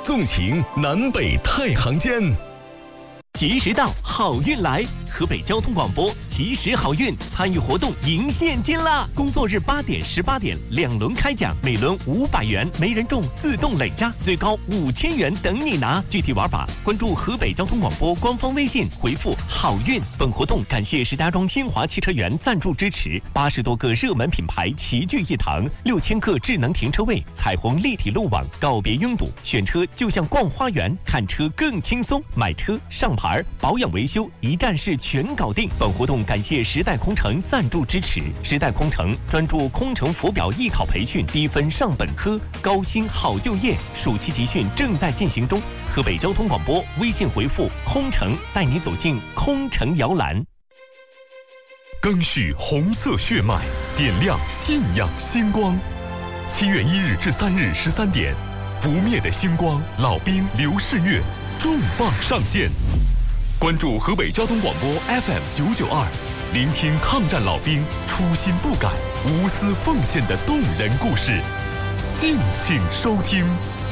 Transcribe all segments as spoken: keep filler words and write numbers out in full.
纵情南北太行间。 吉时到，好运来！河北交通广播吉时好运参与活动赢现金啦！工作日八点、十八点两轮开奖，每轮五百元，没人中自动累加，最高五千元等你拿。具体玩法，关注河北交通广播官方微信，回复“好运”。本活动感谢石家庄新华汽车园赞助支持，八十多个热门品牌齐聚一堂，六千个智能停车位，彩虹立体路网，告别拥堵，选车就像逛花园，看车更轻松，买车上牌保养维修一站式全搞定。本活动感谢时代空乘赞助支持，时代空乘专注空乘浮表艺考培训，低分上本科，高薪好就业。暑期集训正在进行中。河北交通广播微信回复空乘，带你走进空乘摇篮。 赓续红色血脉，点亮信仰星光。七月一日至三日十三点，不灭的星光老兵刘世月重磅上线。关注河北交通广播 F M 九九二，聆听抗战老兵初心不改、无私奉献的动人故事。敬请收听。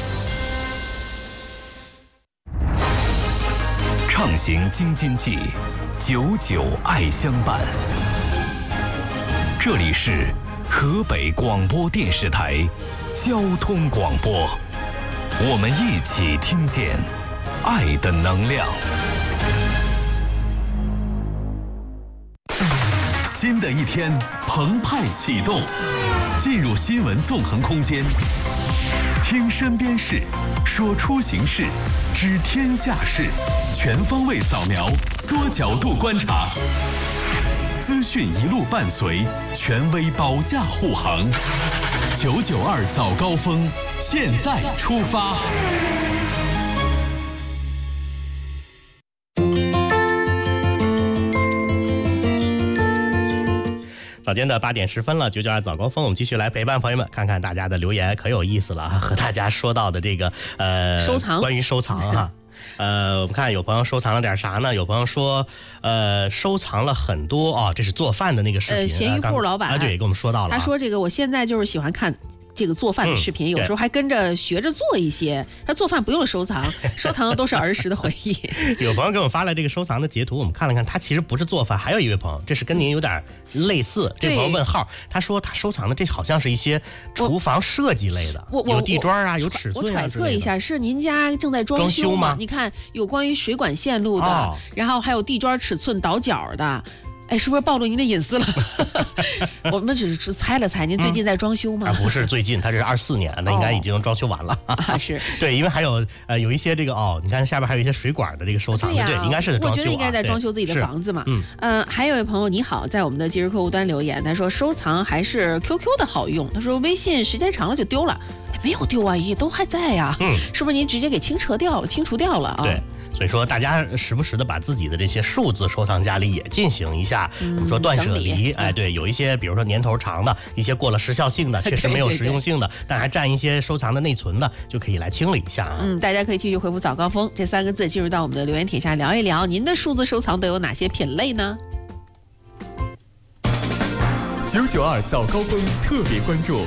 畅行京津冀，久久爱相伴。这里是河北广播电视台交通广播，我们一起听见爱的能量。新的一天澎湃启动，进入新闻纵横空间，听身边事，说出行事，知天下事，全方位扫描，多角度观察，资讯一路伴随，权威保驾护航。九九二早高峰，现在出发。 早间的八点十分了，九九二早高峰，我们继续来陪伴朋友们，看看大家的留言，可有意思了啊！和大家说到的这个呃， 收藏， 关于收藏哈、啊，呃，我们看有朋友收藏了点啥呢？有朋友说，呃，收藏了很多哦，这是做饭的那个视频， 呃，咸鱼铺老板啊，对，跟我们说到了、啊， 他说这个我现在就是喜欢看这个做饭的视频、嗯、有时候还跟着学着做一些。他做饭不用收藏，收藏的都是儿时的回忆。 有朋友给我们发来这个收藏的截图，我们看了看，他其实不是做饭。还有一位朋友，这是跟您有点类似，这位朋友问号，他说他收藏的这好像是一些厨房设计类的，有地砖啊，有尺寸啊。 我揣测一下，是您家正在装修吗？你看有关于水管线路的、哦，然后还有地砖尺寸倒角的。哎，是不是暴露您的隐私了？我们只是猜了猜，您最近在装修吗？ 嗯啊、不是最近，他这是二四年，那应该已经装修完了。 哦啊、是对，因为还有呃有一些这个哦，你看下边还有一些水管的这个收藏，对、啊、对，应该是装修、啊。 我觉得应该在装修自己的房子嘛。嗯，呃，还有一位朋友你好，在我们的即时客户端留言，他说收藏还是 Q Q 的好用，他说微信时间长了就丢了，哎，没有丢啊，也都还在呀、啊。嗯，是不是您直接给清除掉了？清除掉了啊？ 对。所以说，大家时不时的把自己的这些数字收藏夹里也进行一下，嗯、我们说断舍离。哎，对，有一些比如说年头长的，一些过了时效性的，确实没有实用性的，对对对，但还占一些收藏的内存的，就可以来清理一下啊。 嗯，大家可以继续回复“早高峰”这三个字，进入到我们的留言帖下聊一聊，您的数字收藏都有哪些品类呢？ 九九二早高峰特别关注。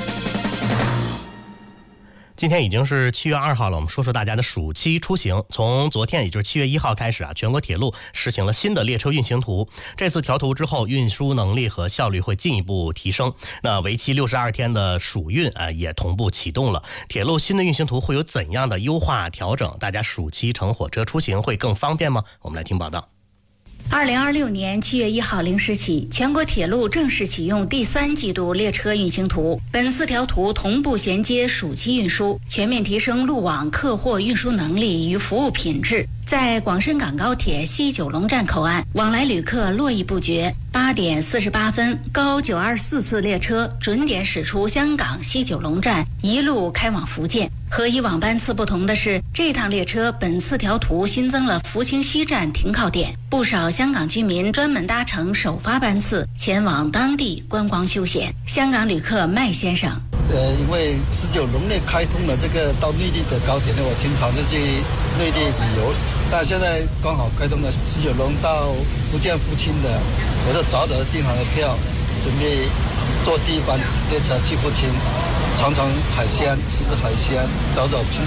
今天已经是七月二号了，我们说说大家的暑期出行。从昨天，也就是七月一号开始啊，全国铁路实行了新的列车运行图。这次调图之后，运输能力和效率会进一步提升。那为期六十二天的暑运啊，也同步启动了。铁路新的运行图会有怎样的优化调整？大家暑期乘火车出行会更方便吗？我们来听报道。 二零二六年七月一号零时起，全国铁路正式启用第三季度列车运行图。本次调图同步衔接暑期运输，全面提升路网客货运输能力与服务品质。在广深港高铁西九龙站口岸，往来旅客络绎不绝。八点四十八分，高九二四次列车准点驶出香港西九龙站，一路开往福建。和以往班次不同的是，这趟列车本次调图新增了福清西站停靠点，不少香港居民专门搭乘首发班次前往当地观光休闲。香港旅客麦先生， 呃，因为十九龙内开通了这个到内地的高铁呢，我经常就去内地旅游，但现在刚好开通了十九龙到福建福清的，我就早早订好了票，准备坐第一班列车去福清，尝尝海鲜，吃吃海鲜，找找亲